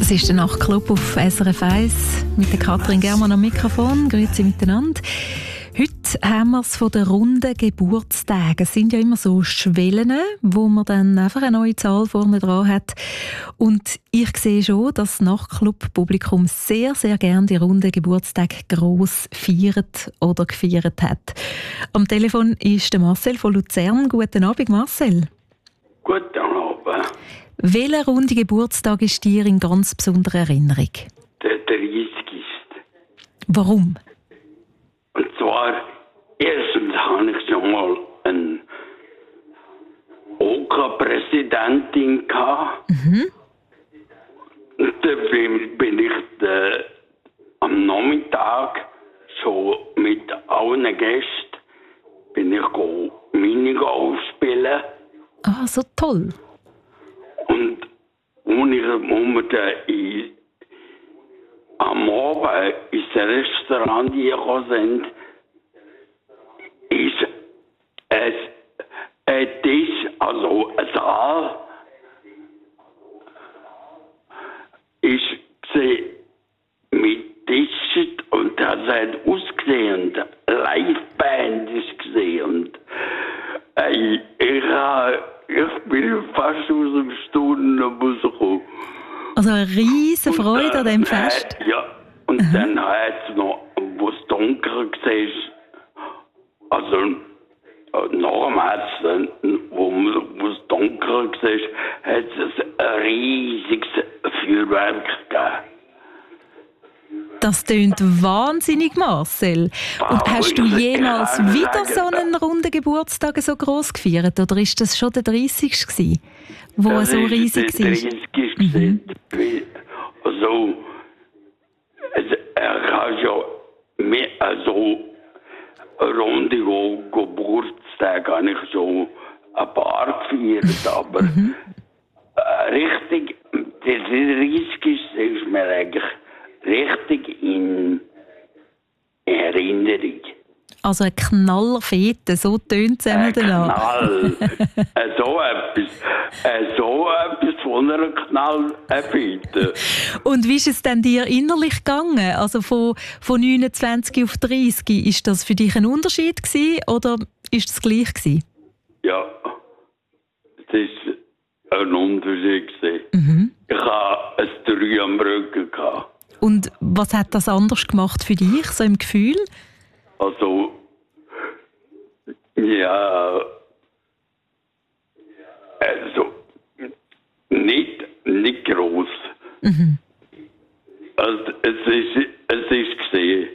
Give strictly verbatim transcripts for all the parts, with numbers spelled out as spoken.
Das ist der Nachtclub auf S R F eins mit der Katrin Germann am Mikrofon. Grüezi miteinander. Heute haben wir es von den runden Geburtstagen. Es sind ja immer so Schwellen, wo man dann einfach eine neue Zahl vorne dran hat. Und ich sehe schon, dass das Nachtclub-Publikum sehr, sehr gerne die runden Geburtstage gross feiert oder gefeiert hat. Am Telefon ist der Marcel von Luzern. Guten Abend, Marcel. Guten Abend. Welcher runde Geburtstag ist dir in ganz besonderer Erinnerung? Der dreißigste. Warum? Und zwar, erstens hatte ich schon mal eine O K-Präsidentin. Mhm. Und dann bin ich de, am Nachmittag schon mit allen Gästen bin ich go Minigolf spielen. Ah, so toll. Und als wir in, am Abend ins Restaurant gekommen sind, ist es ein Tisch, also ein Saal, ist gesehen mit Tischen und das hat ausgesehen, Liveband ist gesehen. Und äh, ich habe Ich bin fast aus dem Stunden rausgekommen. Also eine riesige Freude dann, an diesem Fest? Äh, ja, und mhm. dann hat es noch, wo es dunkel war, also nach dem Herzen, wo, wo es dunkel war, hat es ein riesiges Feuerwerk gegeben. Das tönt wahnsinnig, Marcel. Und Oh, hast du jemals wieder sagen, so einen runden Geburtstag so gross gefeiert? Oder ist das schon der dreißigste gewesen, wo er so riesig war? Der dreißigste Mhm. Also, er kann ja mehr, also runde Geburtstag habe ich schon ein paar gefeiert, aber mhm. richtig, der dreißigste ist mir eigentlich richtig in Erinnerung. Also eine Knallerfete, so tönt es einmal danach. Knall. so etwas. So etwas von einer Knallerfete. Und wie ist es denn dir innerlich gegangen? Also von, von neunundzwanzig auf dreißig, ist das für dich ein Unterschied gewesen, oder ist es gleich gewesen? Ja, es war ein Unterschied gewesen. Mhm. Ich hatte ein Drei am Rücken gehabt. Und was hat das anders gemacht für dich, so im Gefühl? Also, ja, also, nicht, nicht gross. Mhm. Also, es ist, es ist gesehen.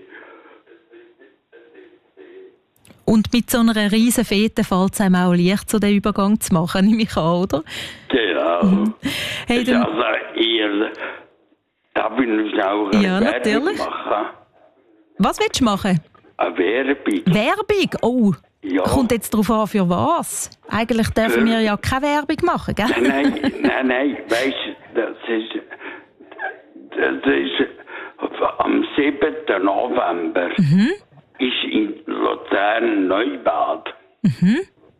Und mit so einer riesen Fete fällt es einem auch leicht, so den Übergang zu machen, nehme ich an, oder? Genau. Mhm. Hey, dann, also eher, darf ich noch auch eine ja, Werbung natürlich. machen? Was willst du machen? Eine Werbung. Werbung? Oh, ja. Kommt jetzt darauf an, für was? Eigentlich dürfen wir ja keine Werbung machen, gell? Nein, nein, nein, nein. Weißt du, das ist, das ist am siebten November mhm. ist in Luzern Neubad. Mhm.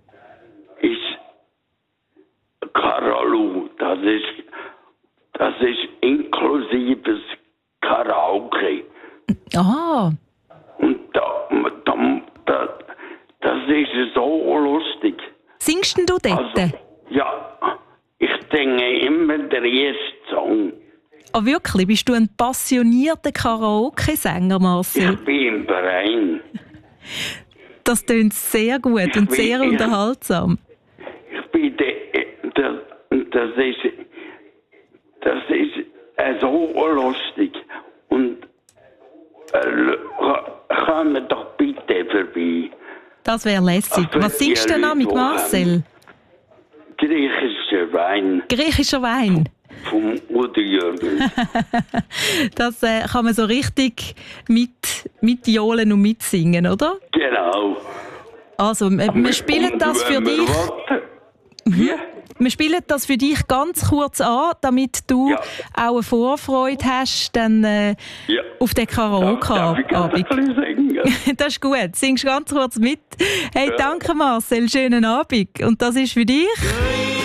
Ist Karalu. Das ist, das ist inklusives Karaoke. Ah. Und da, da, da, das ist so lustig. Singst denn du dort? Also, ja, ich singe immer den ersten Song. Ah, wirklich? Bist du ein passionierter Karaoke-Sänger, Marcel? Ich bin im Verein. Das klingt sehr gut ich und bin, sehr unterhaltsam. Ich, ich bin de, das, das ist das ist äh, so lustig. Und äh, kommen doch bitte vorbei. Das wäre lässig. Also, was singst du denn mit Marcel? Griechischer Wein. Griechischer Wein? Vom Udo Jürgens. Das äh, kann man so richtig mit, mitjohlen und mitsingen, oder? Genau. Also, wir, wir spielen das für dich. Mhm. Wir spielen das für dich ganz kurz an, damit du ja. auch eine Vorfreude hast dann, äh, ja. auf den Karaoke-Abend. Das ist gut. Singst ganz kurz mit. Hey, ja. danke Marcel, schönen Abend. Und das ist für dich.